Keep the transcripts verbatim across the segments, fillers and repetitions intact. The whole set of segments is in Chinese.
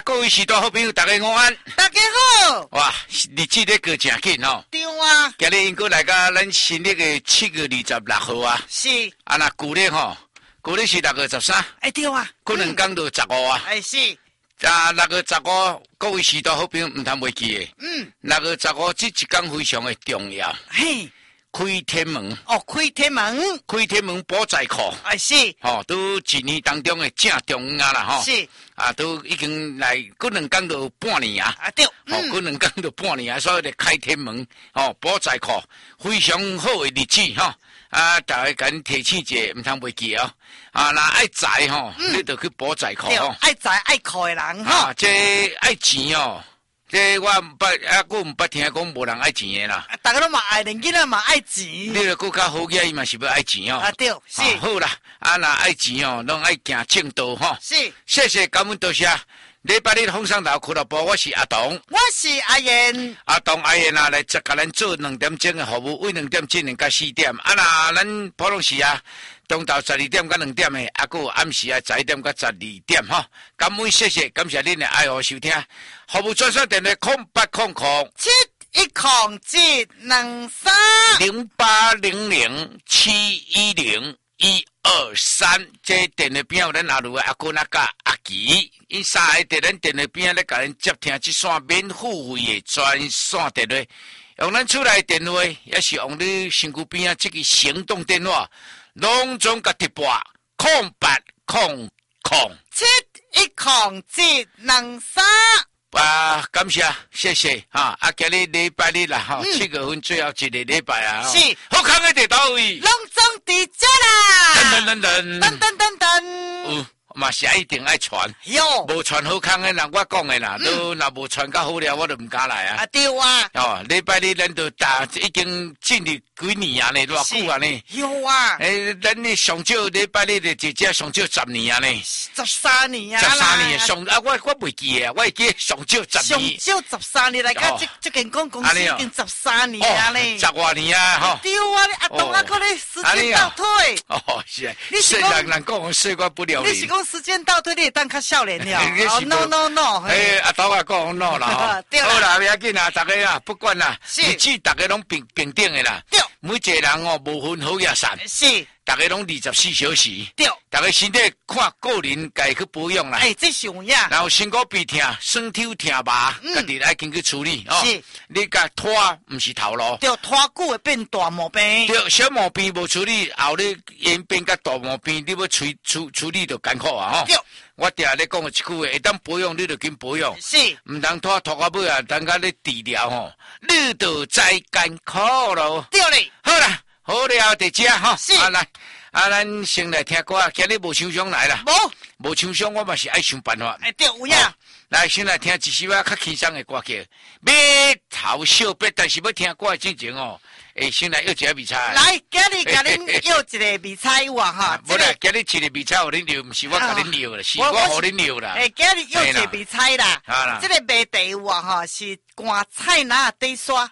各位时代好朋友，大家午安。 大家好。 哇，日子咧过真紧哦。 对啊。 今日应该来到咱新历的七月二十六号啊。 是。 啊，那旧历吼，旧历是六月十三。 哎，对啊。 过两天就十五啊。 哎，是。 啊，六月十五，各位时代好朋友唔通袂记的。嗯。六月十五这一天非常的重要。 嘿。 开天门哦，开天门， 开天门保财库， 哎是， 吼、哦，都一年当中的正重要啦，吼、哦， 是， 啊，都已经来过两天就半年啊， 啊对， 哦，过两天就半年啊，所以咧开天门，哦，保财库非常好的日子，吼、哦，啊，大家赶提醒者，唔通袂记哦，啊，那爱财吼，你就去保财库哦， 爱财爱库的人吼， 啊，这爱钱哦。这我唔捌，啊，我唔捌听讲无人爱钱的啦。 大家都嘛爱，年囡仔嘛爱钱。 你著更较好个，伊嘛是要爱钱哦。 啊对，是。 啊、好啦，啊那爱钱哦，拢爱行正道吼。 是。 谢谢，感恩多谢。礼拜日风尚岛俱乐部，我是阿东， 我是阿燕。 阿东阿燕啊，来接甲咱做两点钟的服务，为两点钟到四点。啊那咱普通时啊。中昼十二點到兩點的，啊，還有暗時啊十一點到十二點吼。感恩謝謝，感謝恁的愛護收聽。服務專線電話空八空空七一空七兩三零八零零七一零一二三。這電話邊有咱阿魯阿姑那個阿吉，因三個在咱電話邊咧，甲咱接聽這線免付費的專線電話。用咱厝內電話，也是用你身軀邊啊這個行動電話。攏總甲直播空八空空七一空七兩三啊！感謝，謝謝哈！啊，今日禮拜日啦哈，七月份最後一個禮拜啊， 是好康的在倒位， 攏總佇遮啦， 等等等等等等等， 嘛是一定愛傳， 喲， 無傳好康的人我講的啦，都若無傳較好了，我就唔敢來啊。 啊對啊， 哦，禮拜日咱都打已經進入幾年啊呢，偌久啊呢？ 有啊， 誒，咱呢上少禮拜日的姐姐上少十年啊呢， 十三年啊， 十三年上啊，我我袂記啊，我會記上少十年， 上少十三年來講，這這間公公司已經十三年啊呢， 十外年啊，吼。 對啊，阿東啊，可能時間倒退。 哦，是啊， 你是講人講歲月不留你是講時間倒退，你會當較少年了？哦 ，no no no， 誒，阿東啊講 no 啦，好啦，不要緊啦，大家啊，不管啦，日子大家攏平平等的啦，每一個人哦，無分好也散， 是， 大家攏二十四小時， 對， 大家身體看個人家去保養啦， 誒，這是有影， 然後身骨鼻痛、酸痛、痛麻，家己愛緊去處理哦， 是， 你甲拖唔是頭路， 對，拖久會變大毛病， 對，小毛病無處理，後你演變甲大毛病，你要處處處理就艱苦啊，吼， 對。 我定咧講一句話，會當保養，你就緊保養， 是， 唔通拖拖到尾啊，等下你治療吼，你就再艱苦咯。 對嘞， 好啦，好了，大家吼， 是， 啊來，啊咱先來聽歌，今日無唱上來啦，無，無唱上我嘛是愛想辦法。 哎，對，有影。 來，先來聽一首啊較輕鬆的歌曲，馬頭小白，但是要聽歌的之前哦。誒，先來要一個味菜。 來，今日甲恁要一個味菜有啊哈。 無啦，今日一個味菜互恁留，毋是我甲恁留啦，是我互恁留啦。 誒，今日要一個味菜啦。啊這個味地有啊哈，是乾菜哪底刷。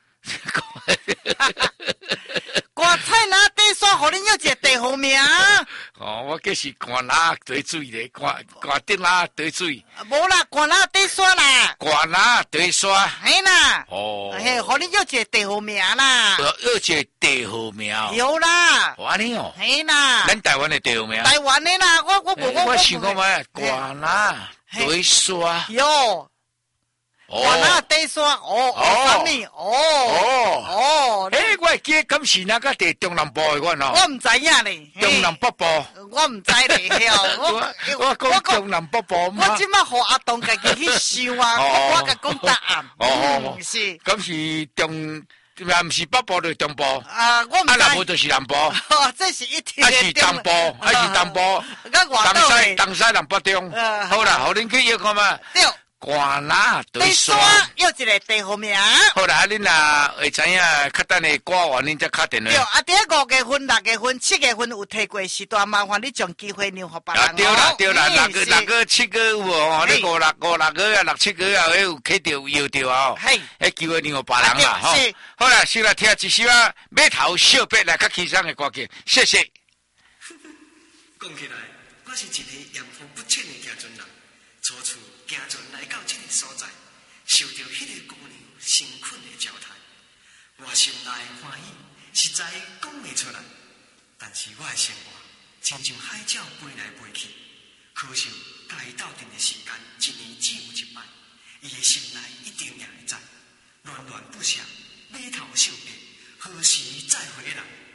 乾菜哪底刷，互恁要一個地號名。 哦，我計是乾哪底水咧，乾乾丁哪底水。 無啦，乾哪底刷啦。 乾哪底刷。 係啦。 哦。 嘿，互恁要一個地號名啦。 要一個地號名。 有啦。 哇呢哦。 係啦。 咱台灣的地號名。 台灣的啦，我我我我。 我想講咩？乾哪底刷。 有。乾哪底刷，哦哦，啥物？哦哦哦， 誒，我記敢是哪個地中南部的我喏？ 我唔知影咧。 中南北部。 我唔知咧， 我我講中南北部嘛。 我即馬互阿東家己去想啊，我我甲講答案。 哦， 是。 咁是中，啊，唔是北部就中部。 啊，我唔知。 啊，南部就是南部。 哦，這是一條。 還是東部，還是東部。東西東西南北中。好啦，互恁去要看嘛。對。乾哪底刷， 要一個地號名。 好啦，恁若會知影，較等下歌完恁再敲電話。 對，啊，第五月份、六月份、七月份有提過時段，麻煩你將機會留給別人。 啊，對啦，對啦，六個六個七個有哦，你五六五六個啊，六七個啊，有開到搖到哦。係，迄機會留給別人啦，吼。好啦，先來聽一首啊，馬頭小白來較輕鬆的歌曲，謝謝。 講起來，我是一個陽光不淺的家尊人，處處行船。 我心内欢喜，实在讲袂出来。但是我的生活，亲像海鸟飞来飞去，可惜甲伊斗阵的时间，一年只有一摆。伊的心内一定也会知，恋恋不舍，码头想着何时再回来。